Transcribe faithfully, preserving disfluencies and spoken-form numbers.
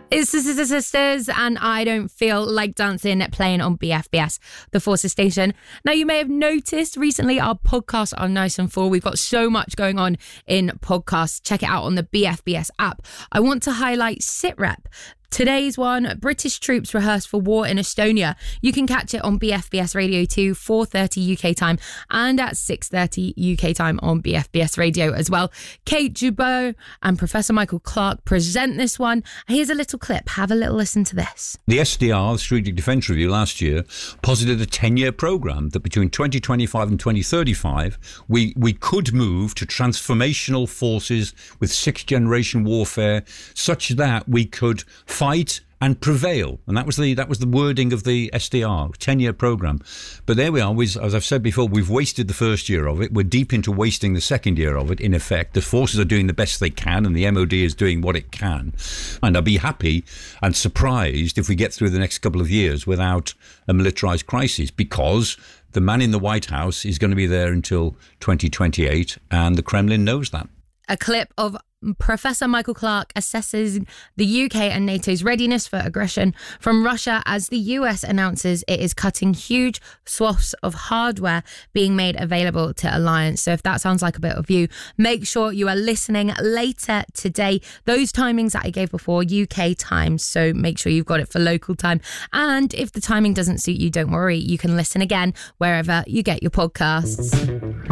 It's the Sister Sisters and I Don't Feel Like Dancing, playing on B F B S, the Forces station. Now, you may have noticed recently our podcasts are nice and full. We've got so much going on in podcasts. Check it out on the B F B S app. I want to highlight SitRep. Today's one, British troops rehearse for war in Estonia. You can catch it on B F B S Radio two, four thirty U K time, and at six thirty U K time on B F B S Radio as well. Kate Jubot and Professor Michael Clark present this one. Here's a little clip. Have a little listen to this. The S D R, the Strategic Defence Review, last year posited a ten-year programme that between twenty twenty-five and twenty thirty-five, we, we could move to transformational forces with sixth-generation warfare such that we could fight and prevail. And that was the that was the wording of the S D R, ten-year programme. But there we are. We, as I've said before, we've wasted the first year of it. We're deep into wasting the second year of it, in effect. The forces are doing the best they can, and the M O D is doing what it can. And I'll be happy and surprised if we get through the next couple of years without a militarised crisis, because the man in the White House is going to be there until twenty twenty-eight, and the Kremlin knows that. A clip of Professor Michael Clark assesses the U K and NATO's readiness for aggression from Russia as the U S announces it is cutting huge swaths of hardware being made available to alliance. So if that sounds like a bit of you, make sure you are listening later today. Those timings that I gave before, U K times, so make sure you've got it for local time. And if the timing doesn't suit you, don't worry, you can listen again wherever you get your podcasts.